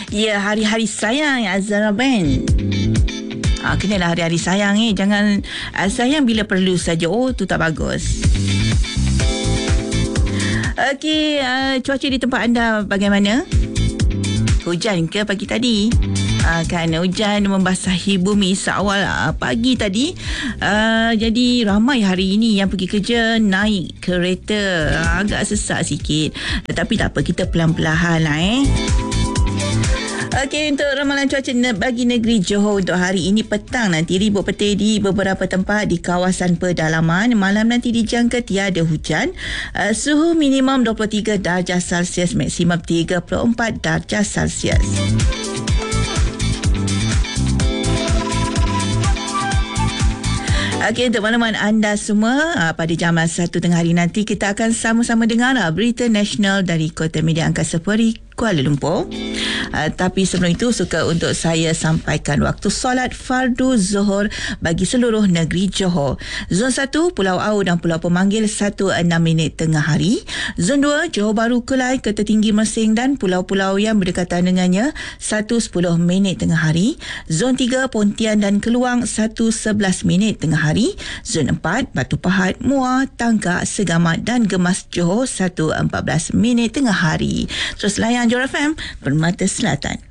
Ya, hari-hari sayang Azhara Band. Kenalah hari-hari sayang ni. Jangan sayang bila perlu saja. Oh, tu tak bagus. Okey, cuaca di tempat anda bagaimana? Hujan ke pagi tadi? Kan hujan membasahi bumi seawal pagi tadi. Jadi ramai hari ini yang pergi kerja naik kereta. Agak sesak sikit. Tetapi tak apa, kita pelan-pelan lah Okey, untuk ramalan cuaca bagi negeri Johor untuk hari ini petang nanti ribut petir di beberapa tempat di kawasan pedalaman. Malam nanti dijangka tiada hujan. Suhu minimum 23 darjah Celsius, maksimum 34 darjah Celsius. Okey, untuk makluman anda semua, pada jam 1 tengah hari nanti kita akan sama-sama dengar berita nasional dari Kota Media Angkasa Puri, Kuala Lumpur. Tapi sebelum itu suka untuk saya sampaikan waktu solat fardu Zuhur bagi seluruh negeri Johor. Zon 1 Pulau Au dan Pulau Pemanggil 1:06 tengah hari. Zon 2 Johor Bahru, Kelai, Kota Tinggi Mersing dan pulau-pulau yang berdekatan dengannya 1:10 tengah hari. Zon 3 Pontian dan Keluang 1:11 tengah hari. Zon 4 Batu Pahat, Muar, Tangkak, Segamat dan Gemas Johor 1:14 tengah hari. Terus layan Johor FM Permata Selatan.